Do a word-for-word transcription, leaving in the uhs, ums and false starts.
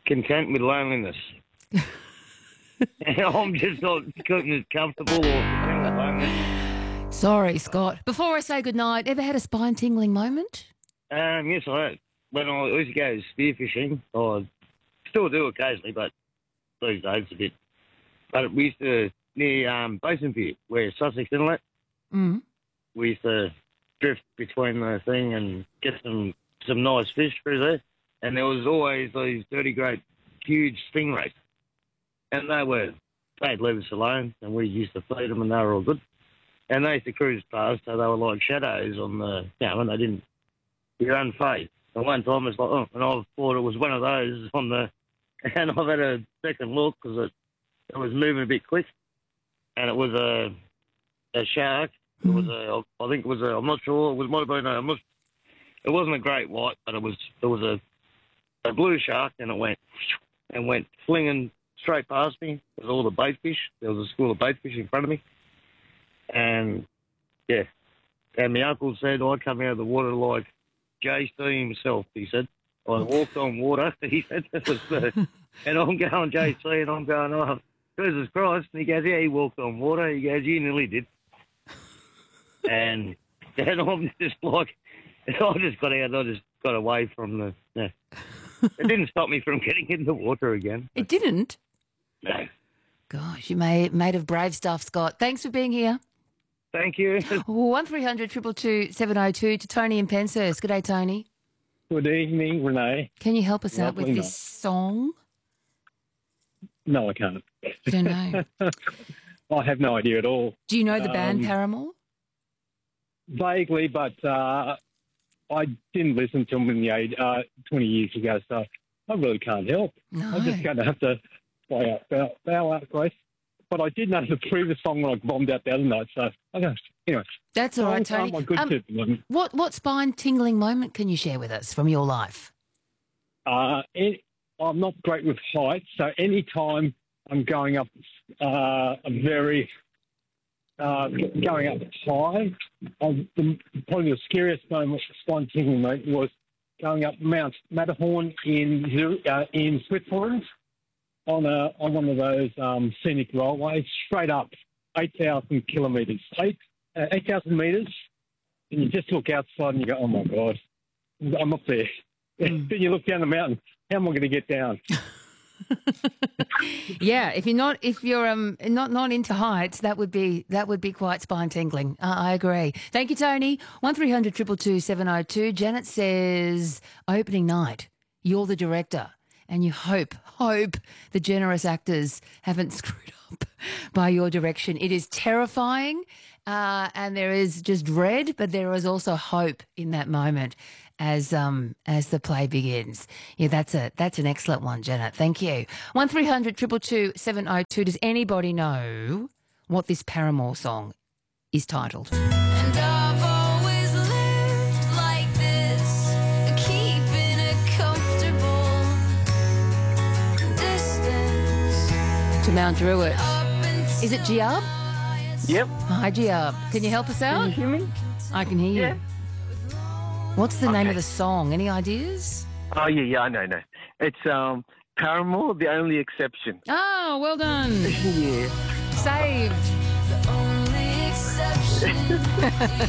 content with loneliness. I'm just not getting comfortable or content with loneliness. Sorry, Scott. Before I say goodnight, ever had a spine-tingling moment? Um, yes, I have. When I used to go spearfishing, I still do occasionally, but these days a bit. But we used to, near um, Basin View, where Sussex Inlet, Mm. we used to drift between the thing and get some, some nice fish through there. And there was always these dirty, great, huge stingrays. And they were, they'd leave us alone, and we used to feed them, and they were all good. And they used to cruise past, so they were like shadows on the, you know, and they didn't, you were unfazed. And one time it's like, oh, and I thought it was one of those on the, and I've had a second look because it, it was moving a bit quick, and it was a, a shark. It was a, I think it was a, I'm not sure, it was, might have been a, it wasn't a great white, but it was, it was a, a blue shark, and it went, and went flinging straight past me with all the bait fish. There was a school of bait fish in front of me. And, yeah, and my uncle said I'd come out of the water like J C himself, he said. I walked on water, he said. That was the, and I'm going J C, and I'm going, oh, Jesus Christ. And he goes, yeah, he walked on water. He goes, you nearly did. and, and I'm just like, I just got out, I just got away from the, yeah. It didn't stop me from getting in the water again. It didn't? No. Gosh, you made, made of brave stuff, Scott. Thanks for being here. Thank you. one three hundred two two two seven oh two to Tony in Penshurst. Good day, Tony. Good evening, Renee. Can you help us out with Lovely this night. song? No, I can't. You don't know. I have no idea at all. Do you know the band Um, Paramore? Vaguely, but uh, I didn't listen to them in the age, uh, twenty years ago, so I really can't help. No. I'm just going to have to bow out, bow, bow out, Grace. But I did know the previous song when I bombed out the other night, so I don't. Anyway, That's all right, songs Tony. aren't my good Um, tip. Um, What what spine tingling moment can you share with us from your life? Uh, any, I'm not great with heights, so any time I'm going up uh, a very uh, going up high, um, the, probably the scariest moment, spine tingling moment, was going up Mount Matterhorn in Zu- uh, in Switzerland on a on one of those um, scenic railways, straight up eight thousand kilometres, eight uh, eight thousand metres, and you just look outside and you go, oh my God, I'm up there. Mm. Then you look down the mountain. How am I going to get down? Yeah, if you're not if you're um not not into heights, that would be that would be quite spine tingling. Uh, I agree. Thank you, Tony. One three hundred two two two seven oh two. Janet says opening night. You're the director, and you hope hope the generous actors haven't screwed up by your direction. It is terrifying, uh, and there is just dread, but there is also hope in that moment as um as the play begins. Yeah, that's a that's an excellent one, Janet. Thank you. One three hundred two two two seven oh two. Does anybody know what this Paramore song is titled? And I've always lived like this, keeping a comfortable distance. To Mount Druitt. Up Is it Giab? Yep. Hi, Giab. Can you help us out? hear me? I can hear you. Yeah. What's the name Okay. of the song? Any ideas? Oh, yeah, yeah, I know, no. It's um, Paramore, The Only Exception. Oh, well done. Yeah. Saved. the only exception.